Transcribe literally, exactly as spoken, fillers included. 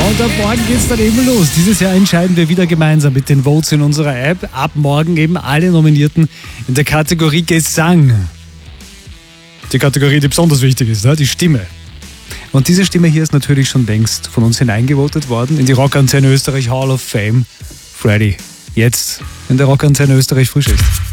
Und ab morgen geht's dann eben los. Dieses Jahr entscheiden wir wieder gemeinsam mit den Votes in unserer App. Ab morgen eben alle Nominierten in der Kategorie Gesang. Die Kategorie, die besonders wichtig ist, ne? Die Stimme. Und diese Stimme hier ist natürlich schon längst von uns hineingevotet worden in die Rockantenne Österreich Hall of Fame. Freddy, jetzt in der Rockantenne Österreich Frühschicht.